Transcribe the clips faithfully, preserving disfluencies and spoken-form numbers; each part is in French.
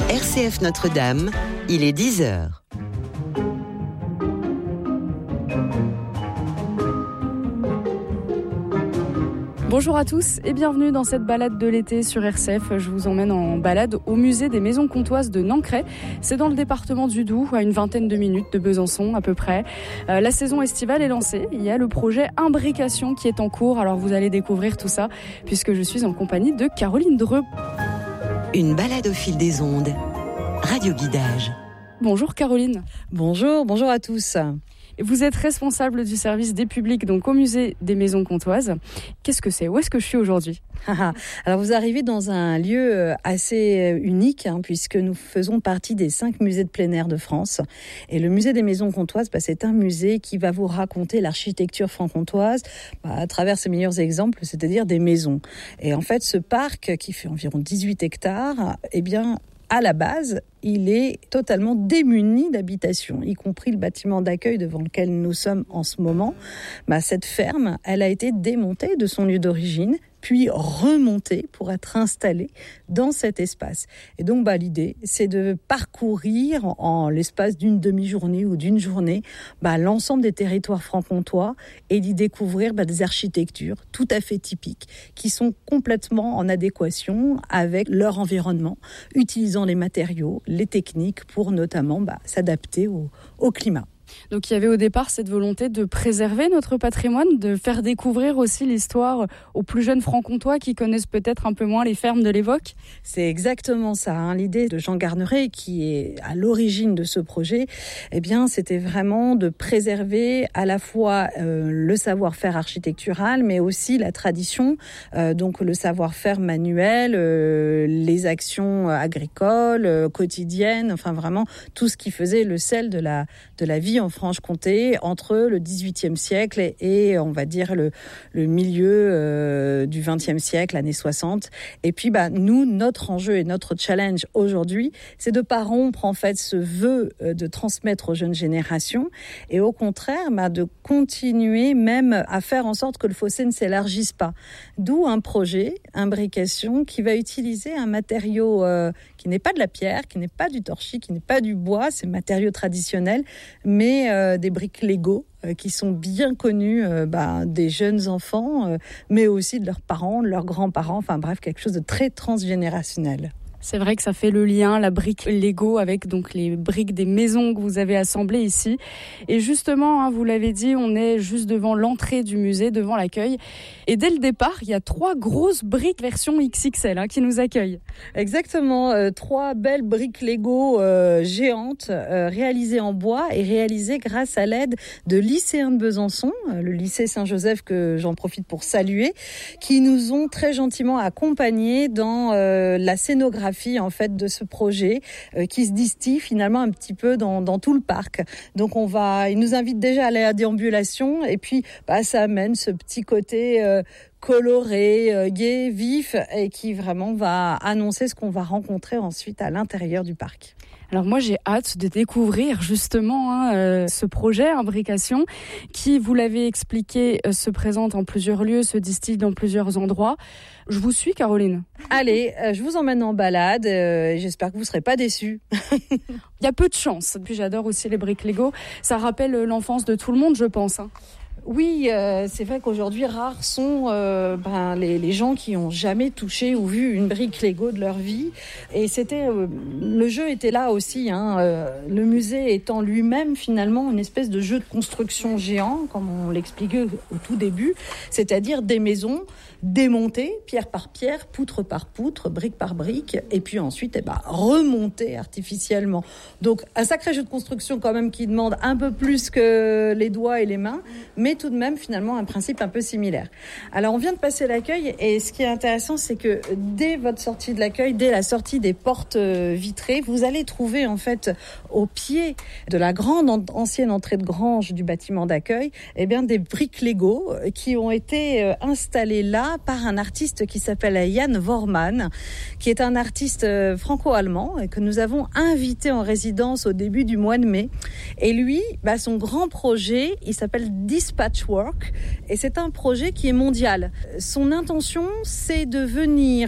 R C F Notre-Dame, il est dix heures. Bonjour à tous et bienvenue dans cette balade de l'été sur R C F. Je vous emmène en balade au musée des Maisons Comtoises de Nancray. C'est dans le département du Doubs, à une vingtaine de minutes de Besançon à peu près. Euh, la saison estivale est lancée. Il y a le projet Imbrication qui est en cours. Alors vous allez découvrir tout ça puisque je suis en compagnie de Caroline Dreux. Une balade au fil des ondes. Radio Guidage. Bonjour Caroline. Bonjour, bonjour à tous. Vous êtes responsable du service des publics donc au musée des Maisons Comtoises. Qu'est-ce que c'est ? Où est-ce que je suis aujourd'hui ? Alors vous arrivez dans un lieu assez unique hein, puisque nous faisons partie des cinq musées de plein air de France. Et le musée des Maisons Comtoises, bah, c'est un musée qui va vous raconter l'architecture franc-comtoise bah, à travers ses meilleurs exemples, c'est-à-dire des maisons. Et en fait, ce parc qui fait environ dix-huit hectares, eh bien, à la base, il est totalement démuni d'habitation, y compris le bâtiment d'accueil devant lequel nous sommes en ce moment. Bah, cette ferme, elle a été démontée de son lieu d'origine, puis remontée pour être installée dans cet espace. Et donc, bah, l'idée, c'est de parcourir en l'espace d'une demi-journée ou d'une journée bah, l'ensemble des territoires franc-comtois et d'y découvrir bah, des architectures tout à fait typiques qui sont complètement en adéquation avec leur environnement, utilisant les matériaux, les techniques pour notamment bah, s'adapter au, au climat. Donc il y avait au départ cette volonté de préserver notre patrimoine, de faire découvrir aussi l'histoire aux plus jeunes franc-comtois qui connaissent peut-être un peu moins les fermes de l'époque. C'est exactement ça. Hein. L'idée de Jean Garneret, qui est à l'origine de ce projet, eh bien, c'était vraiment de préserver à la fois euh, le savoir-faire architectural, mais aussi la tradition, euh, donc le savoir-faire manuel, euh, les actions agricoles, euh, quotidiennes, enfin vraiment tout ce qui faisait le sel de la, de la vie en Franche-Comté entre le dix-huitième siècle et, et on va dire le, le milieu euh, du vingtième siècle, années soixante. Et puis bah, nous, notre enjeu et notre challenge aujourd'hui, c'est de ne pas rompre en fait ce vœu euh, de transmettre aux jeunes générations et au contraire bah, de continuer même à faire en sorte que le fossé ne s'élargisse pas. D'où un projet, Imbrication, qui va utiliser un matériau euh, qui n'est pas de la pierre, qui n'est pas du torchis, qui n'est pas du bois, c'est matériaux traditionnels, mais euh, des briques Lego euh, qui sont bien connues euh, bah, des jeunes enfants, euh, mais aussi de leurs parents, de leurs grands-parents, enfin bref, quelque chose de très transgénérationnel. C'est vrai que ça fait le lien, la brique Lego avec donc les briques des maisons que vous avez assemblées ici. Et justement, hein, vous l'avez dit, on est juste devant l'entrée du musée, devant l'accueil. Et dès le départ, il y a trois grosses briques version X X L hein, qui nous accueillent. Exactement, euh, trois belles briques Lego euh, géantes euh, réalisées en bois et réalisées grâce à l'aide de lycéens de Besançon, euh, le lycée Saint-Joseph que j'en profite pour saluer, qui nous ont très gentiment accompagnés dans euh, la scénographie en fait de ce projet euh, qui se distille finalement un petit peu dans, dans tout le parc. Donc on va, il nous invite déjà à la déambulation et puis bah, ça amène ce petit côté euh, coloré, euh, gai, vif et qui vraiment va annoncer ce qu'on va rencontrer ensuite à l'intérieur du parc. Alors moi j'ai hâte de découvrir justement hein, euh, ce projet Imbrication qui, vous l'avez expliqué, euh, se présente en plusieurs lieux, se distille dans plusieurs endroits. Je vous suis Caroline. Allez, euh, je vous emmène en balade euh, et j'espère que vous ne serez pas déçus. Il y a peu de chance. Puis j'adore aussi les briques Lego. Ça rappelle l'enfance de tout le monde, je pense. Hein. Oui, euh, c'est vrai qu'aujourd'hui, rares sont euh, ben, les, les gens qui ont jamais touché ou vu une brique Lego de leur vie. Et c'était, euh, le jeu était là aussi. Hein, euh, le musée étant lui-même finalement une espèce de jeu de construction géant, comme on l'expliquait au tout début, c'est-à-dire des maisons démontées, pierre par pierre, poutre par poutre, brique par brique, et puis ensuite eh ben, remontées artificiellement. Donc un sacré jeu de construction quand même qui demande un peu plus que les doigts et les mains, mais tout de même finalement un principe un peu similaire. Alors on vient de passer l'accueil et ce qui est intéressant c'est que dès votre sortie de l'accueil, dès la sortie des portes vitrées, vous allez trouver en fait au pied de la grande ancienne entrée de grange du bâtiment d'accueil eh bien des briques Lego qui ont été installées là par un artiste qui s'appelle Jan Wormann, qui est un artiste franco-allemand et que nous avons invité en résidence au début du mois de mai. Et lui, bah, son grand projet, il s'appelle Dispatchwork et c'est un projet qui est mondial. Son intention, c'est de venir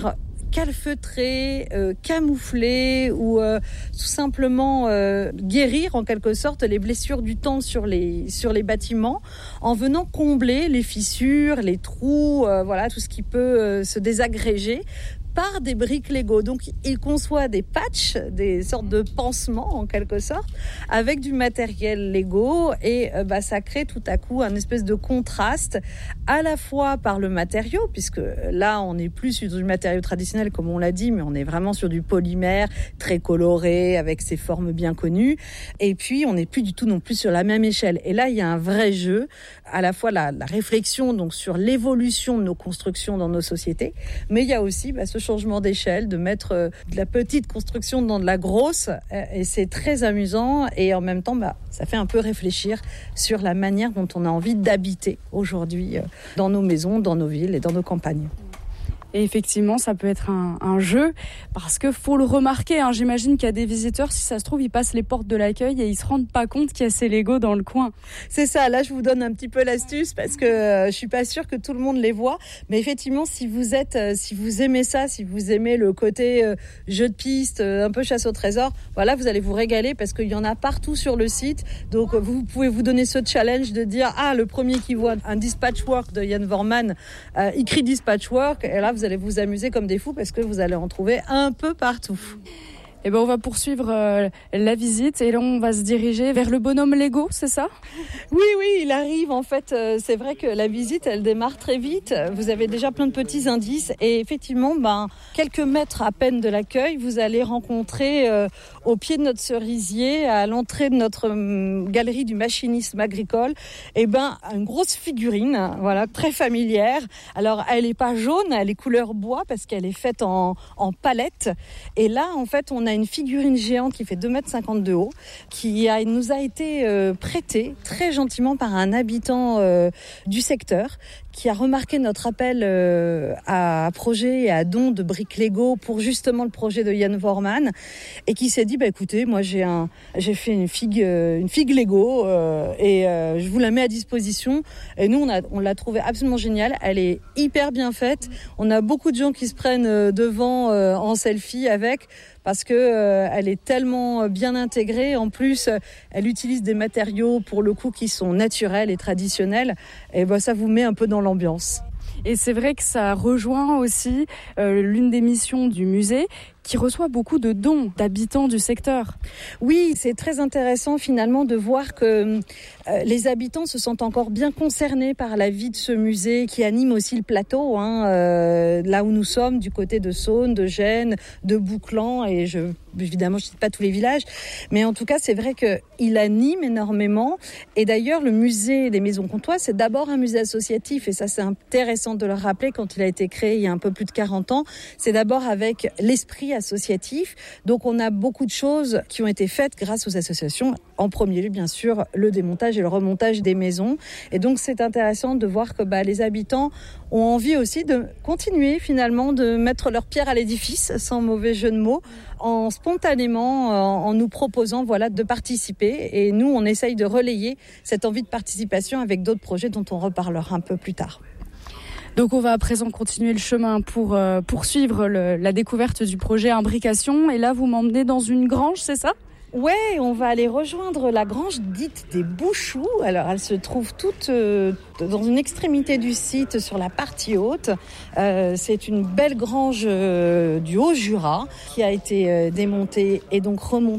calfeutrer, euh, camoufler ou euh, tout simplement euh, guérir en quelque sorte les blessures du temps sur les, sur les bâtiments en venant combler les fissures, les trous, euh, voilà, tout ce qui peut euh, se désagréger par des briques Lego. Donc, il conçoit des patchs, des sortes de pansements en quelque sorte, avec du matériel Lego et euh, bah, ça crée tout à coup un espèce de contraste à la fois par le matériau, puisque là, on n'est plus sur du matériau traditionnel comme on l'a dit, mais on est vraiment sur du polymère très coloré, avec ses formes bien connues. Et puis, on n'est plus du tout non plus sur la même échelle. Et là, il y a un vrai jeu, à la fois la, la réflexion donc sur l'évolution de nos constructions dans nos sociétés, mais il y a aussi bah, ce changement d'échelle, de mettre euh, de la petite construction dans de la grosse, euh, et c'est très amusant et en même temps bah, ça fait un peu réfléchir sur la manière dont on a envie d'habiter aujourd'hui euh, dans nos maisons, dans nos villes et dans nos campagnes. Et effectivement, ça peut être un, un jeu, parce que faut le remarquer, hein, j'imagine qu'il y a des visiteurs, si ça se trouve, ils passent les portes de l'accueil et ils se rendent pas compte qu'il y a ces Lego dans le coin. C'est ça, là je vous donne un petit peu l'astuce, parce que euh, je suis pas sûre que tout le monde les voit, mais effectivement, si vous êtes, euh, si vous aimez ça, si vous aimez le côté euh, jeu de piste, euh, un peu chasse au trésor, voilà, vous allez vous régaler, parce qu'il y en a partout sur le site, donc euh, vous pouvez vous donner ce challenge de dire, ah, le premier qui voit un dispatch work de Jan Voorman, euh, il crie dispatch work, et là vous allez vous amuser comme des fous parce que vous allez en trouver un peu partout. Eh ben, on va poursuivre euh, la visite et là on va se diriger vers le bonhomme Lego, c'est ça ? Oui, oui, il arrive. En fait, euh, c'est vrai que la visite, elle démarre très vite. Vous avez déjà plein de petits indices et effectivement, ben, quelques mètres à peine de l'accueil, vous allez rencontrer euh, au pied de notre cerisier, à l'entrée de notre euh, galerie du machinisme agricole, eh ben, une grosse figurine, voilà, très familière. Alors, elle est pas jaune, elle est couleur bois parce qu'elle est faite en, en palette. Et là, en fait, on a une figurine géante qui fait deux mètres cinquante de haut, qui a, nous a été euh, prêtée très gentiment par un habitant euh, du secteur, qui a remarqué notre appel euh, à projet et à don de briques Lego pour justement le projet de Jan Voorman, et qui s'est dit, bah écoutez, moi j'ai un, j'ai fait une figue, euh, une figue Lego euh, et euh, je vous la mets à disposition. Et nous on a, on l'a trouvée absolument géniale. Elle est hyper bien faite. On a beaucoup de gens qui se prennent devant euh, en selfie avec, parce que euh, elle est tellement bien intégrée. En plus, elle utilise des matériaux pour le coup qui sont naturels et traditionnels. Et ben ça vous met un peu dans l'ambiance. Et c'est vrai que ça rejoint aussi euh, l'une des missions du musée, qui reçoit beaucoup de dons d'habitants du secteur. Oui, c'est très intéressant finalement de voir que euh, les habitants se sentent encore bien concernés par la vie de ce musée qui anime aussi le plateau, hein, euh, là où nous sommes, du côté de Saône, de Gênes, de Bouclan, et je, évidemment je ne cite pas tous les villages, mais en tout cas c'est vrai qu'il anime énormément. Et d'ailleurs le musée des Maisons Comtoises, c'est d'abord un musée associatif, et ça c'est intéressant de le rappeler quand il a été créé il y a un peu plus de quarante ans. C'est d'abord avec l'esprit associatif. Donc on a beaucoup de choses qui ont été faites grâce aux associations. En premier lieu, bien sûr, le démontage et le remontage des maisons. Et donc c'est intéressant de voir que bah, les habitants ont envie aussi de continuer finalement de mettre leur pierre à l'édifice, sans mauvais jeu de mots, en spontanément, en, en nous proposant voilà, de participer. Et nous, on essaye de relayer cette envie de participation avec d'autres projets dont on reparlera un peu plus tard. Donc on va à présent continuer le chemin pour euh, poursuivre le, la découverte du projet Imbrication. Et là, vous m'emmenez dans une grange, c'est ça ? Ouais, on va aller rejoindre la grange dite des Bouchoux. Alors, elle se trouve toute euh, dans une extrémité du site, sur la partie haute. Euh, c'est une belle grange euh, du Haut-Jura qui a été euh, démontée et donc remontée